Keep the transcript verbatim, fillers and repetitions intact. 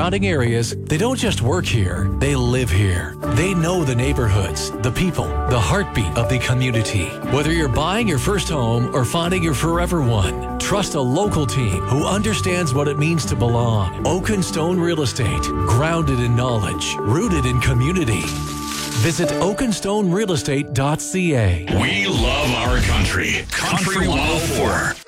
surrounding areas, they don't just work here, they live here. They know the neighborhoods, the people, the heartbeat of the community. Whether you're buying your first home or finding your forever one, trust a local team who understands what it means to belong. Oakenstone Real Estate, grounded in knowledge, rooted in community. Visit oakenstone real estate dot c a. We love our country. Country one oh four.